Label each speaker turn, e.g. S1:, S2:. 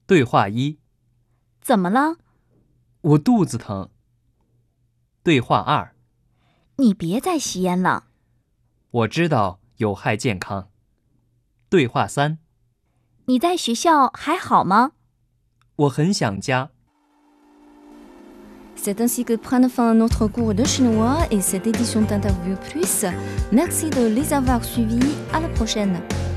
S1: 对话一：
S2: 怎么了？
S1: 我肚子疼。对话二：
S2: 你别再吸烟了。
S1: 我知道有害健康。对话三：
S2: 你在学校还好吗？
S1: 我很想家。
S3: C'est ainsi que prend fin notre cours de chinois et cette édition d'Interview Plus. Merci de les avoir suivis. À la prochaine.